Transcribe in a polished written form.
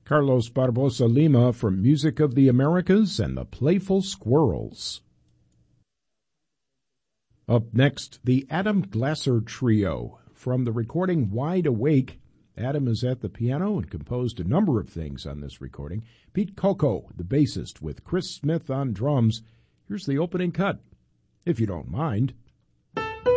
Carlos Barbosa Lima from Music of the Americas and the Playful Squirrels. Up next, the Adam Glasser Trio. From the recording Wide Awake, Adam is at the piano and composed a number of things on this recording. Pete Coco, the bassist, with Chris Smith on drums. Here's the opening cut, if you don't mind.